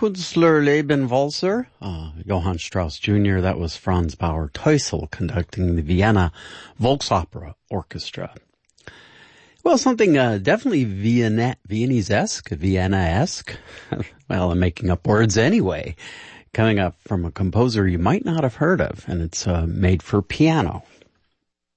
Künstlerleben Walzer, Johann Strauss Jr., that was Franz Bauer Teusel conducting the Vienna Volksopera Orchestra. Well, something definitely Viennese-esque, Vienna-esque. Well, I'm making up words anyway. Coming up from a composer you might not have heard of, and it's made for piano.